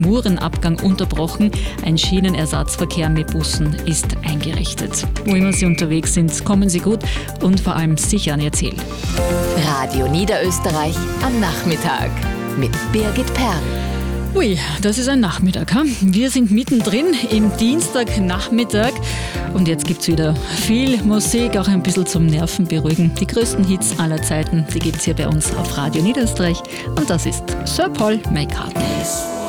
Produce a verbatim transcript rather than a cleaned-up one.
Murenabgang unterbrochen. Ein Schienenersatzverkehr mit Bussen ist eingerichtet. Wo immer Sie unterwegs sind, kommen Sie gut und vor allem sicher an Ihr Ziel. Radio Niederösterreich am Nachmittag mit Birgit Perl. Ui, das ist ein Nachmittag. Ha? Wir sind mittendrin im Dienstagnachmittag und jetzt gibt es wieder viel Musik, auch ein bisschen zum Nervenberuhigen. Die größten Hits aller Zeiten, die gibt es hier bei uns auf Radio Niederösterreich und das ist Sir Paul McCartney.